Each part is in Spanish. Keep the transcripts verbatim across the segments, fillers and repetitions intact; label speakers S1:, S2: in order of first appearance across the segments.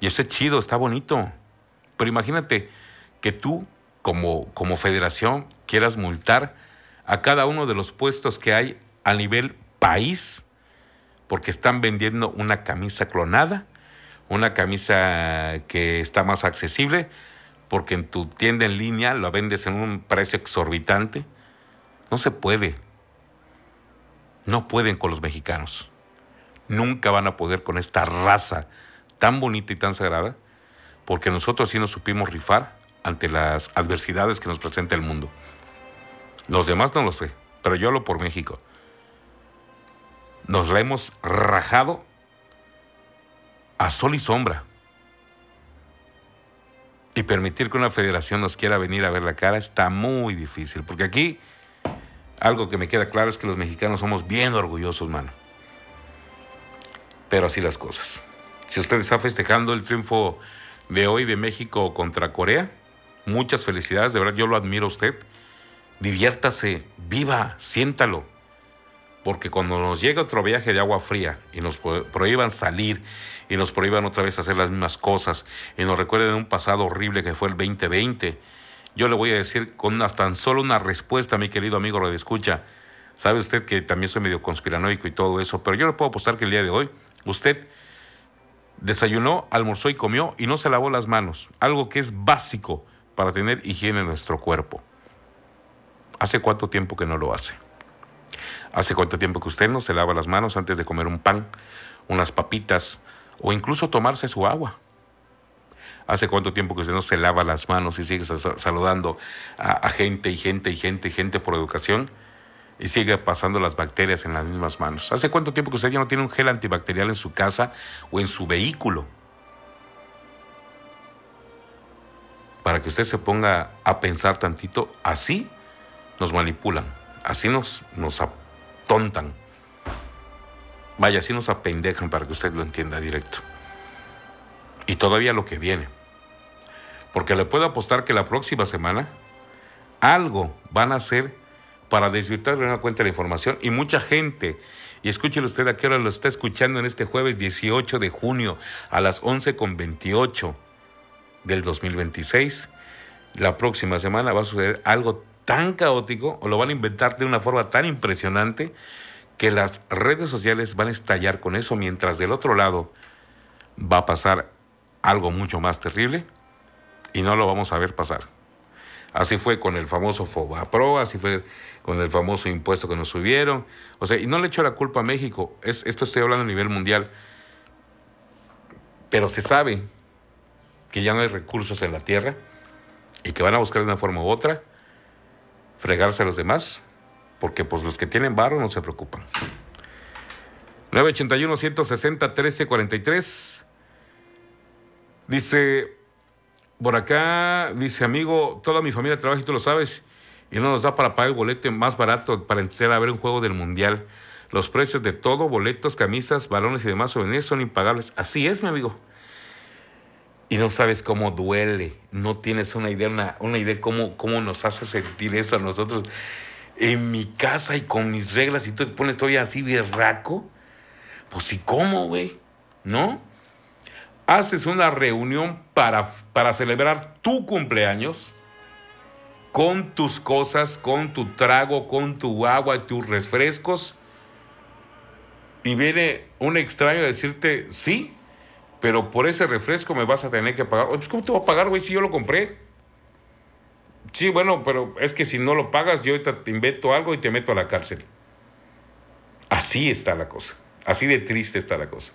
S1: Y eso es chido, está bonito. Pero imagínate que tú, como, como federación, quieras multar a cada uno de los puestos que hay a nivel país porque están vendiendo una camisa clonada, una camisa que está más accesible, porque en tu tienda en línea lo vendes en un precio exorbitante. No se puede. No pueden con los mexicanos. Nunca van a poder con esta raza tan bonita y tan sagrada, porque nosotros sí nos supimos rifar ante las adversidades que nos presenta el mundo. Los demás no lo sé, pero yo hablo por México. Nos la hemos rajado a sol y sombra. Y permitir que una federación nos quiera venir a ver la cara está muy difícil, porque aquí algo que me queda claro es que los mexicanos somos bien orgullosos, mano. Pero así las cosas. Si usted está festejando el triunfo de hoy de México contra Corea, muchas felicidades, de verdad yo lo admiro a usted. Diviértase, viva, siéntalo. Porque cuando nos llega otro viaje de agua fría y nos prohíban salir y nos prohíban otra vez hacer las mismas cosas y nos recuerden un pasado horrible que fue el veinte veinte, yo le voy a decir con una, tan solo una respuesta, mi querido amigo radioescucha. Sabe usted que también soy medio conspiranoico y todo eso, pero yo le puedo apostar que el día de hoy usted desayunó, almorzó y comió y no se lavó las manos. Algo que es básico para tener higiene en nuestro cuerpo. ¿Hace cuánto tiempo que no lo hace? ¿Hace cuánto tiempo que usted no se lava las manos antes de comer un pan, unas papitas o incluso tomarse su agua? ¿Hace cuánto tiempo que usted no se lava las manos y sigue saludando a, a gente y gente y gente y gente por educación y sigue pasando las bacterias en las mismas manos? ¿Hace cuánto tiempo que usted ya no tiene un gel antibacterial en su casa o en su vehículo? Para que usted se ponga a pensar tantito, así nos manipulan, así nos, nos atontan. Vaya, así nos apendejan, para que usted lo entienda directo. Y todavía lo que viene. Porque le puedo apostar que la próxima semana algo van a hacer para desvirtuar de una cuenta de información. Y mucha gente, y escúchele usted a qué hora lo está escuchando en este jueves dieciocho de junio a las once con veintiocho del dos mil veintiséis. La próxima semana va a suceder algo tan caótico, o lo van a inventar de una forma tan impresionante, que las redes sociales van a estallar con eso, mientras del otro lado va a pasar algo mucho más terrible y no lo vamos a ver pasar. Así fue con el famoso Fobapro, así fue con el famoso impuesto que nos subieron. O sea, y no le echo la culpa a México, es, esto estoy hablando a nivel mundial, pero se sabe que ya no hay recursos en la tierra y que van a buscar de una forma u otra fregarse a los demás, porque pues los que tienen barro no se preocupan. nueve ochenta y uno, ciento sesenta, trece cuarenta y tres. Dice, por acá, dice, amigo, toda mi familia trabaja y tú lo sabes, y no nos da para pagar el boleto más barato para entrar a ver un juego del Mundial. Los precios de todo, boletos, camisas, balones y demás souvenirs son impagables. Así es, mi amigo. Y no sabes cómo duele, no tienes una idea, una, una idea cómo, cómo nos hace sentir eso a nosotros. En mi casa y con mis reglas, y tú te pones todavía así berraco, pues sí, ¿cómo, güey? ¿No? Haces una reunión para, para celebrar tu cumpleaños, con tus cosas, con tu trago, con tu agua y tus refrescos, y viene un extraño a decirte, sí, pero por ese refresco me vas a tener que pagar. Pues, ¿cómo te voy a pagar, güey, si yo lo compré? Sí, bueno, pero es que si no lo pagas, yo ahorita te invento algo y te meto a la cárcel. Así está la cosa. Así de triste está la cosa.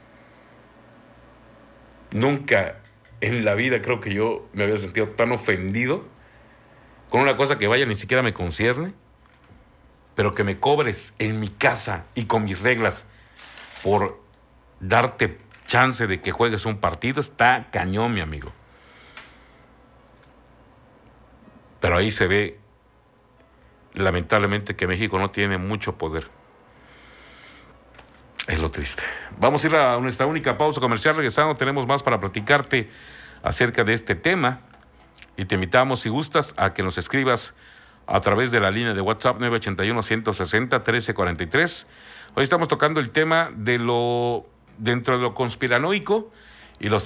S1: Nunca en la vida creo que yo me había sentido tan ofendido con una cosa que, vaya, ni siquiera me concierne, pero que me cobres en mi casa y con mis reglas por darte chance de que juegues un partido. Está cañón, mi amigo. Pero ahí se ve, lamentablemente, que México no tiene mucho poder. Es lo triste. Vamos a ir a nuestra única pausa comercial. Regresando, tenemos más para platicarte acerca de este tema. Y te invitamos, si gustas, a que nos escribas a través de la línea de WhatsApp nueve ochenta y uno, ciento sesenta, trece cuarenta y tres. Hoy estamos tocando el tema de lo, dentro de lo conspiranoico y los